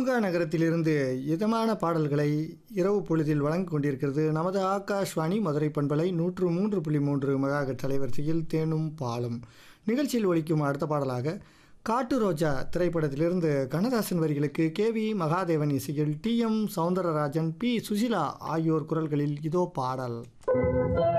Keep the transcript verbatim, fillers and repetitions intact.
பூங்கா நகரத்திலிருந்து இதமான பாடல்களை இரவு பொழுதில் வழங்கிக் கொண்டிருக்கிறது நமது ஆகாஷ்வாணி மதுரை பண்பலை நூற்று மூன்று புள்ளி மூன்று மெகாஹெர்ட்ஸ் அலைவரிசையில் தேனும் பாலும். நிகழ்ச்சியில் ஒலிக்கும் அடுத்த பாடலாக காட்டு ரோஜா திரைப்படத்திலிருந்து கண்ணதாசன் வரிகளுக்கு கே வி மகாதேவன் இசையில் D M Soundararajan, B Susheela ஆகியோர் குரல்களில் இதோ பாடல்.